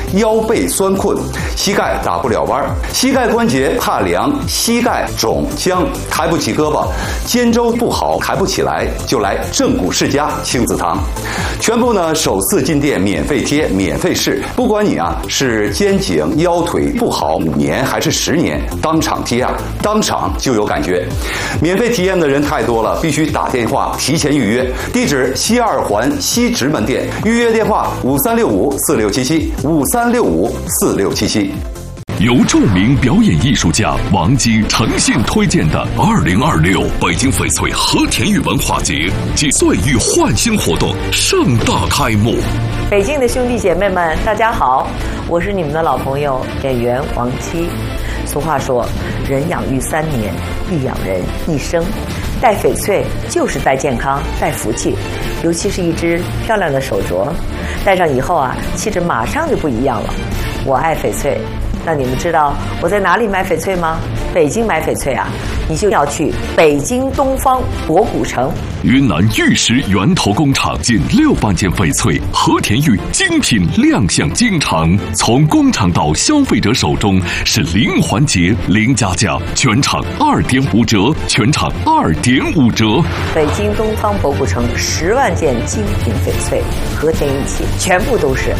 腰背酸困，膝盖打不了弯，膝盖关节怕凉，膝盖肿僵，抬不起胳膊，肩周不好，抬不起来，就来正骨世家亲子堂，全部呢首次进店免费贴，免费试，不管你是肩颈腰腿不好5年还是10年，当场贴当场就有感觉。免费体验的人太多了，必须打电话提前预约。地址西2环西直门店，预约电话5365467753654677。 由著名表演艺术家王姬诚信推荐的2026北京翡翠和田玉文化节暨岁玉焕新活动盛大开幕。 北京的兄弟姐妹们，大家好，我是你们的老朋友演员王姬。俗话说，人养育3年，必养人一生。戴翡翠就是戴健康，戴福气，尤其是一只漂亮的手镯，戴上以后气质马上就不一样了。我爱翡翠。那你们知道我在哪里买翡翠吗？北京买翡翠你就要去北京东方博古城。 云南玉石源头工厂近6万件翡翠和田玉精品亮相京城，从工厂到消费者手中是零环节零加价，全场2.5折，全场2.5折。 北京东方博古城10万件精品翡翠和田玉器，全部都是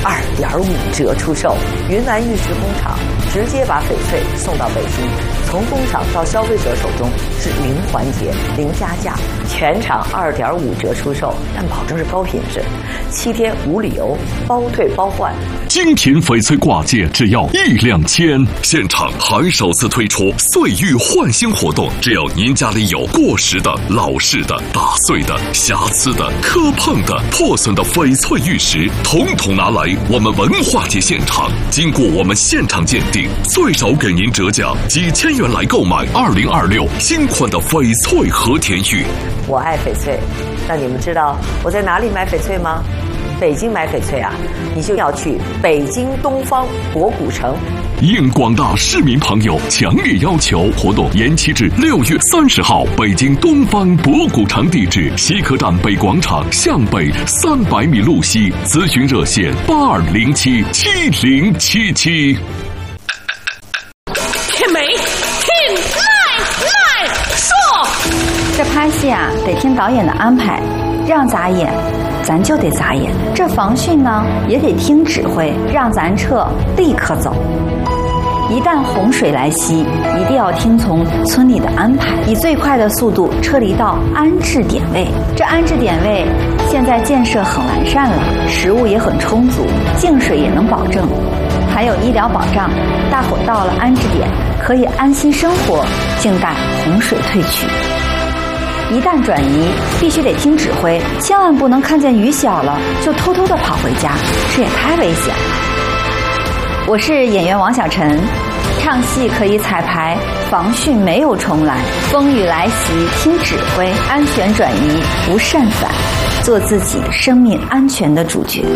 2.5折出售。云南玉石工厂直接把翡翠送到北京，从工厂到消费者手中是零环节零加价，全场2.5折出售，但保证是高品质，7天无理由，包退包换。 精品翡翠挂件只要1-2千，现场还首次推出岁玉焕新活动，只要您家里有过时的、老式的、打碎的、瑕疵的、磕碰的、破损的翡翠玉石，统统拿来我们文化节现场，经过我们现场鉴定，最少给您折价几千元来购买2026新款的翡翠和田玉。 我爱翡翠。那你们知道我在哪里买翡翠吗？北京买翡翠你就要去北京东方博古城。 应广大市民朋友强烈要求，活动延期至6月30号，北京东方博古城，地址西客站北广场向北300米路西，咨询热线82077077。 天美，天来说， 这拍戏得听导演的安排，让咱演咱就得咋演。这防汛呢也得听指挥，让咱撤立刻走。一旦洪水来袭，一定要听从村里的安排，以最快的速度撤离到安置点位。这安置点位现在建设很完善了，食物也很充足，净水也能保证，还有医疗保障。大伙到了安置点可以安心生活，静待洪水退去。一旦转移，必须得听指挥，千万不能看见雨小了就偷偷的跑回家，这也太危险了。我是演员王小晨，唱戏可以彩排，防汛没有重来，风雨来袭听指挥，安全转移不擅返，做自己生命安全的主角。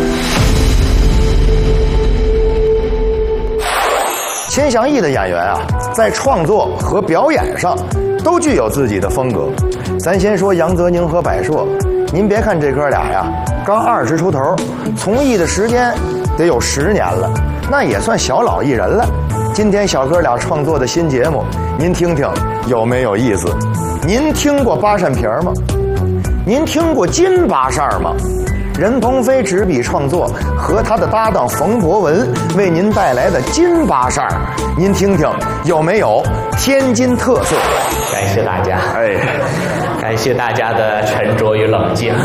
钱翔义的演员在创作和表演上都具有自己的风格。咱先说杨泽宁和百硕，您别看这哥俩刚20出头，从艺的时间得有10年了，那也算小老艺人了。今天小哥俩创作的新节目，您听听有没有意思？您听过八扇屏吗？您听过金八扇吗？任鹏飞执笔创作，和他的搭档冯博文为您带来的金八扇，您听听有没有天津特色？ 感谢大家，感谢大家的沉着与冷静。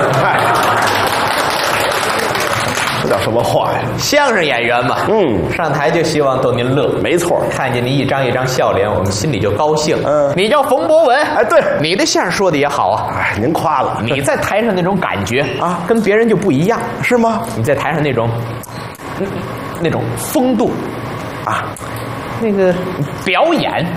这叫什么话呀？ 相声演员嘛，上台就希望逗您乐，没错。看见你一张一张笑脸，我们心里就高兴。你叫冯博文，对，你的相声说的也好您夸了。 你在台上那种感觉跟别人就不一样， 是吗？ 你在台上那种风度那个表演，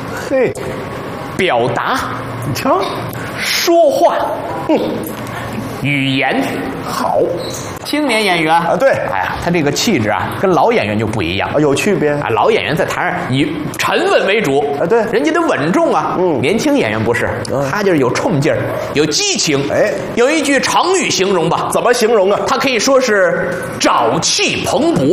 表达， 你瞧， 说话，语言好。青年演员对， 他这个气质跟老演员就不一样有区别老演员在台上以沉稳为主对， 人家得稳重年轻演员不是，他就是有冲劲儿，有激情。有一句成语形容吧， 怎么形容啊？ 他可以说是朝气蓬勃。